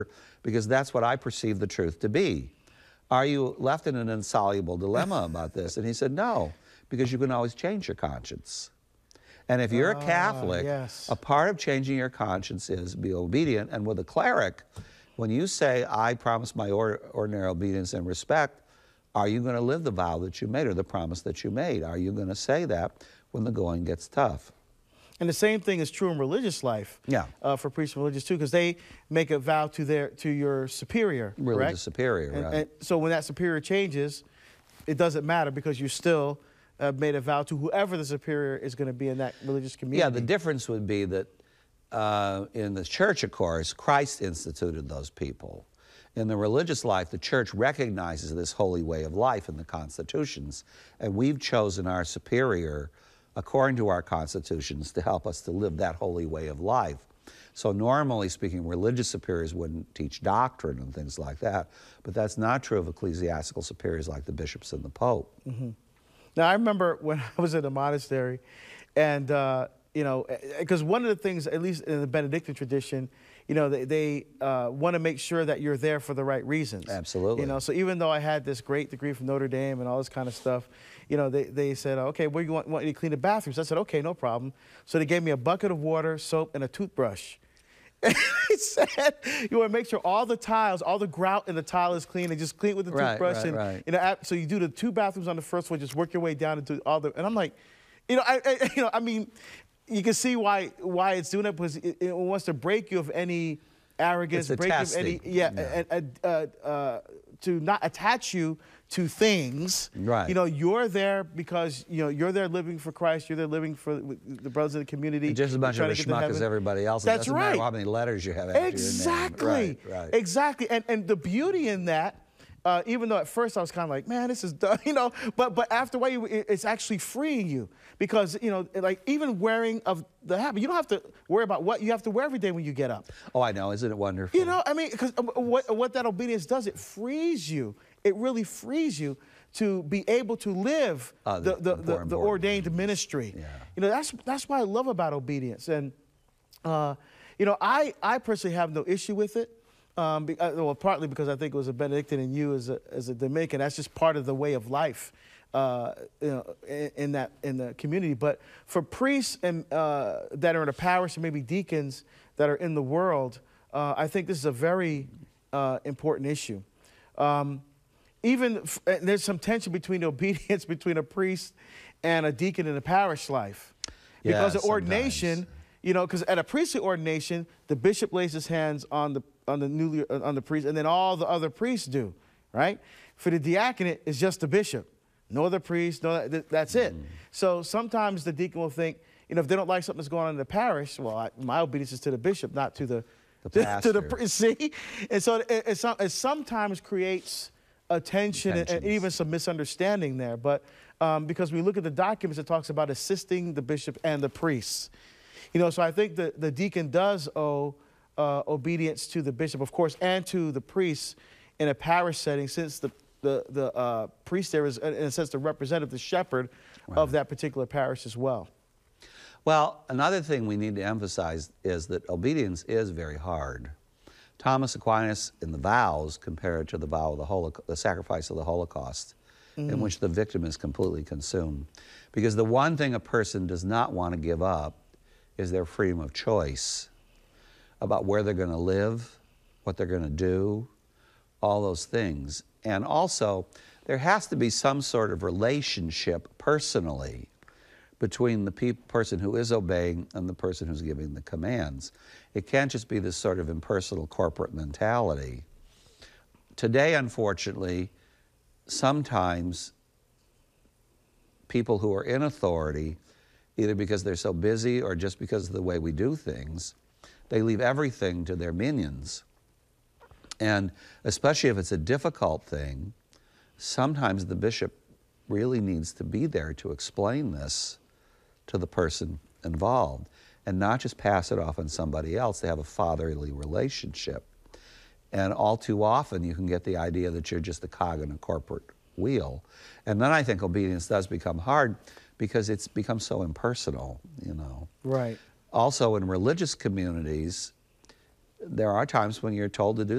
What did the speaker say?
because that's what I perceive the truth to be. Are you left in an insoluble dilemma about this? And he said, no, because you can always change your conscience. And if you're a Catholic, yes. a part of changing your conscience is be obedient. And with a cleric, when you say, I promise my ordinary obedience and respect, are you going to live the vow that you made or the promise that you made? Are you going to say that when the going gets tough? And the same thing is true in religious life. Yeah. For priests and religious too, because they make a vow to your superior. Religious correct? superior, right. And so when that superior changes, it doesn't matter because you still made a vow to whoever the superior is going to be in that religious community. Yeah, the difference would be that in the church, of course, Christ instituted those people. In the religious life, the church recognizes this holy way of life in the constitutions, and we've chosen our superior according to our constitutions to help us to live that holy way of life. So normally speaking, religious superiors wouldn't teach doctrine and things like that, but that's not true of ecclesiastical superiors like the bishops and the Pope. Mm-hmm. Now, I remember when I was in a monastery, and, you know, because one of the things, at least in the Benedictine tradition, you know, they want to make sure that you're there for the right reasons. Absolutely. You know, so even though I had this great degree from Notre Dame and all this kind of stuff, you know, they said, okay, where you want you to clean the bathrooms? I said, okay, no problem. So they gave me a bucket of water, soap, and a toothbrush. And he said, you want to make sure all the tiles, all the grout in the tile is clean, and just clean it with the toothbrush. Right. You know, so you do the 2 bathrooms on the first one, just work your way down into all the. And I'm like, you know, I mean, you can see why it's doing it because it wants to break you of any arrogance, break you of any to not attach you to things. Right. You know, you're there because you're there living for Christ. You're there living for the brothers in the community. You're just as much of a schmuck as everybody else. That's it doesn't matter how many letters you have after your name. Right. Exactly. And the beauty in that. Even though at first I was kind of like, man, this is dumb, you know, but after a while, it's actually freeing you because, you know, like even wearing of the habit, you don't have to worry about what you have to wear every day when you get up. Oh, I know. Isn't it wonderful? You know, I mean, because what that obedience does, it frees you. It really frees you to be able to live the ordained ministry. Yeah. You know, that's what I love about obedience. And, you know, I personally have no issue with it. Well, partly because I think it was a Benedictine and you as a Dominican. That's just part of the way of life, you know, in the community. But for priests and that are in a parish and maybe deacons that are in the world, I think this is a very important issue. There's some tension between the obedience between a priest and a deacon in a parish life, because the ordination. You know, because at a priestly ordination, the bishop lays his hands on the priest, and then all the other priests do, right? For the diaconate, it's just the bishop, no other priest, that's it. So sometimes the deacon will think, you know, if they don't like something that's going on in the parish, well, my obedience is to the bishop, not to the pastor. To the priest. See, and so it sometimes creates a tension and even some misunderstanding there. But because we look at the documents, it talks about assisting the bishop and the priests. You know, so I think the deacon does owe obedience to the bishop, of course, and to the priest in a parish setting, since the priest there is, in a sense, the representative, the shepherd of that particular parish as well. Well, another thing we need to emphasize is that obedience is very hard. Thomas Aquinas, in the vows, compared to the vow of the sacrifice of the Holocaust, in which the victim is completely consumed. Because the one thing a person does not want to give up is their freedom of choice about where they're going to live, what they're going to do, all those things. And also, there has to be some sort of relationship personally between the person who is obeying and the person who's giving the commands. It can't just be this sort of impersonal corporate mentality. Today, unfortunately, sometimes people who are in authority, either because they're so busy or just because of the way we do things, they leave everything to their minions. And especially if it's a difficult thing, sometimes the bishop really needs to be there to explain this to the person involved and not just pass it off on somebody else. They have a fatherly relationship. And all too often you can get the idea that you're just a cog in a corporate wheel. And then I think obedience does become hard because it's become so impersonal, you know. Right. Also in religious communities, there are times when you're told to do